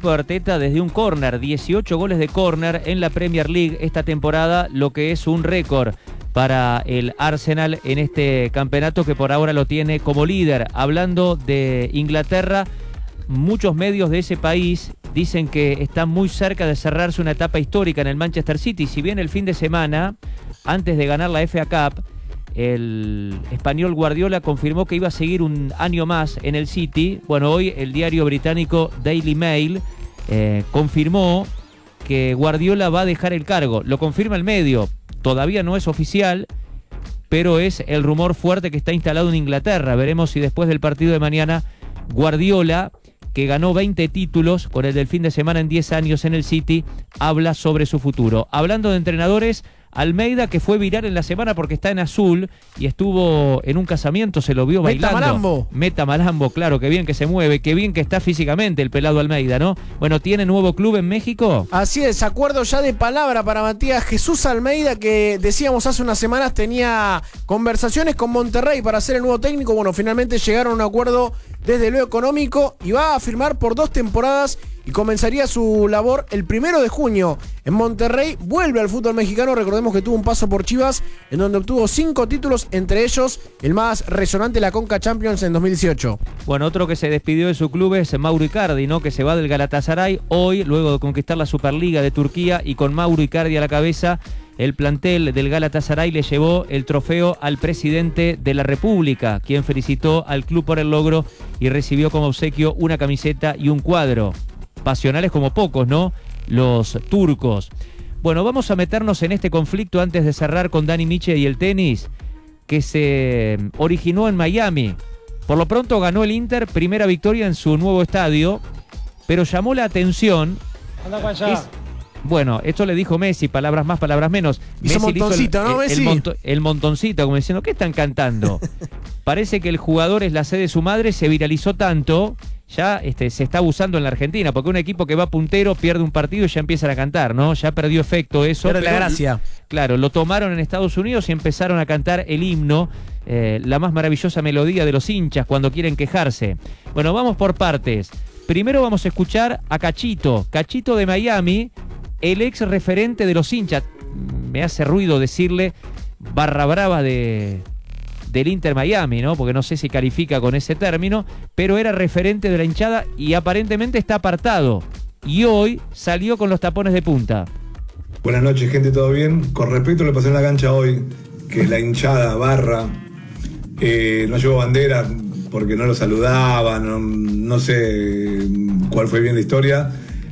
equipo de Arteta desde un córner, 18 goles de córner en la Premier League esta temporada, lo que es un récord para el Arsenal en este campeonato que por ahora lo tiene como líder. Hablando de Inglaterra, muchos medios de ese país dicen que está muy cerca de cerrarse una etapa histórica en el Manchester City. Si bien el fin de semana, antes de ganar la FA Cup, el español Guardiola confirmó que iba a seguir un año más en el City. Bueno, hoy el diario británico Daily Mail confirmó que Guardiola va a dejar el cargo. Lo confirma el medio. Todavía no es oficial, pero es el rumor fuerte que está instalado en Inglaterra. Veremos si después del partido de mañana Guardiola, que ganó 20 títulos con el del fin de semana en 10 años en el City, habla sobre su futuro. Hablando de entrenadores, Almeida, que fue viral en la semana porque está en azul y estuvo en un casamiento, se lo vio bailando. Meta Malambo, claro, qué bien que se mueve, qué bien que está físicamente el pelado Almeida, ¿no? Bueno, ¿tiene nuevo club en México? Así es, acuerdo ya de palabra para Matías Jesús Almeida, que decíamos hace unas semanas tenía conversaciones con Monterrey para ser el nuevo técnico. Bueno, finalmente llegaron a un acuerdo desde lo económico y va a firmar por 2 temporadas y comenzaría su labor el 1 de junio en Monterrey. Vuelve al fútbol mexicano, recordemos que tuvo un paso por Chivas, en donde obtuvo 5 títulos, entre ellos el más resonante, la Conca Champions en 2018. Bueno, otro que se despidió de su club es Mauro Icardi, ¿no? Que se va del Galatasaray hoy, luego de conquistar la Superliga de Turquía, y con Mauro Icardi a la cabeza, el plantel del Galatasaray le llevó el trofeo al presidente de la República, quien felicitó al club por el logro y recibió como obsequio una camiseta y un cuadro. Pasionales como pocos, ¿no? Los turcos. Bueno, vamos a meternos en este conflicto antes de cerrar con Dani Miche y el tenis, que se originó en Miami. Por lo pronto ganó el Inter, primera victoria en su nuevo estadio, pero llamó la atención. Anda para allá. Bueno, esto le dijo Messi, palabras más, palabras menos. Hizo Messi montoncito, ¿no, Messi? El montoncito, como diciendo, ¿qué están cantando? Parece que el jugador es la sede de su madre, se viralizó tanto, ya se está abusando en la Argentina, porque un equipo que va puntero pierde un partido y ya empiezan a cantar, ¿no? Ya perdió efecto eso. Pero la gracia. Claro, lo tomaron en Estados Unidos y empezaron a cantar el himno, la más maravillosa melodía de los hinchas cuando quieren quejarse. Bueno, vamos por partes. Primero vamos a escuchar a Cachito de Miami, el ex referente de los hinchas. Me hace ruido decirle barra brava del Inter Miami, ¿no? Porque no sé si califica con ese término, pero era referente de la hinchada y aparentemente está apartado. Y hoy salió con los tapones de punta. Buenas noches, gente, ¿todo bien? Con respecto a lo que pasó en la cancha hoy, que la hinchada barra no llevó bandera porque no lo saludaban, no sé cuál fue bien la historia.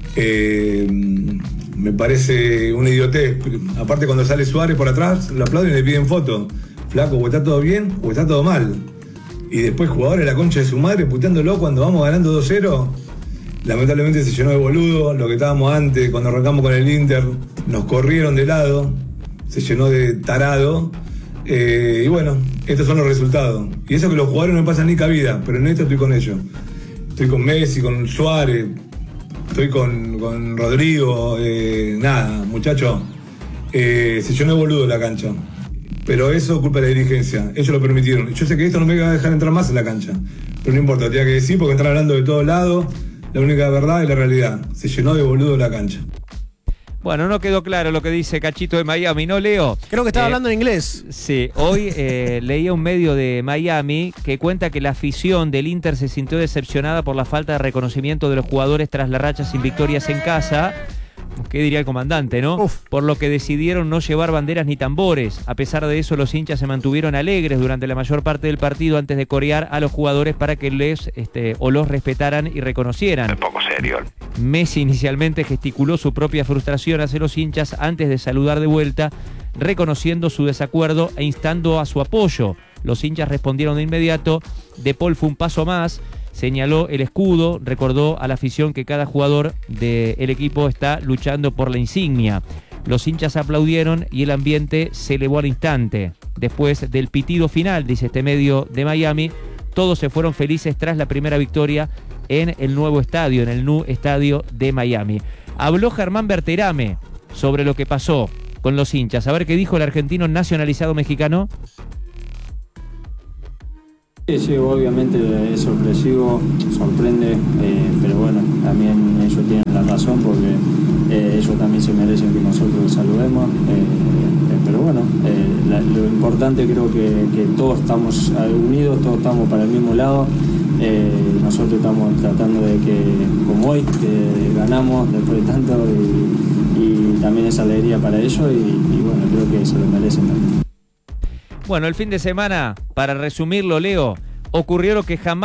Me parece una idiotez. Aparte, cuando sale Suárez por atrás, lo aplauden y le piden foto. Flaco, o está todo bien o está todo mal. Y después jugadores de la concha de su madre puteándolo cuando vamos ganando 2-0. Lamentablemente se llenó de boludo. Lo que estábamos antes, cuando arrancamos con el Inter, nos corrieron de lado. Se llenó de tarado. Y bueno, estos son los resultados. Y eso que los jugadores no me pasan ni cabida, pero en esto estoy con ellos. Estoy con Messi, con Suárez. Estoy con Rodrigo, nada, muchachos, se llenó de boludo la cancha. Pero eso culpa de la dirigencia, ellos lo permitieron. Yo sé que esto no me va a dejar entrar más en la cancha, pero no importa, tenía que decir porque están hablando de todos lados, la única verdad es la realidad, se llenó de boludo la cancha. Bueno, no quedó claro lo que dice Cachito de Miami, ¿no, Leo? Creo que estaba hablando en inglés. Sí, hoy leía un medio de Miami que cuenta que la afición del Inter se sintió decepcionada por la falta de reconocimiento de los jugadores tras la racha sin victorias en casa. ¿Qué diría el comandante, no? Uf. Por lo que decidieron no llevar banderas ni tambores. A pesar de eso, los hinchas se mantuvieron alegres durante la mayor parte del partido antes de corear a los jugadores para que los respetaran y reconocieran. Un poco serio. Messi inicialmente gesticuló su propia frustración hacia los hinchas antes de saludar de vuelta, reconociendo su desacuerdo e instando a su apoyo. Los hinchas respondieron de inmediato. De Paul fue un paso más. Señaló el escudo, recordó a la afición que cada jugador del equipo está luchando por la insignia. Los hinchas aplaudieron y el ambiente se elevó al instante. Después del pitido final, dice este medio de Miami, todos se fueron felices tras la primera victoria en el nuevo estadio, en el Nu Estadio de Miami. Habló Germán Berterame sobre lo que pasó con los hinchas. A ver qué dijo el argentino nacionalizado mexicano. Sí, obviamente es sorpresivo, sorprende, pero bueno, también ellos tienen razón, porque ellos también se merecen que nosotros los saludemos. Pero bueno, lo importante creo que todos estamos unidos, todos estamos para el mismo lado. Nosotros estamos tratando de que, como hoy, que ganamos después de tanto, y también esa alegría para ellos, y bueno, creo que se lo merecen también. Bueno, el fin de semana, para resumirlo, Leo, ocurrió lo que jamás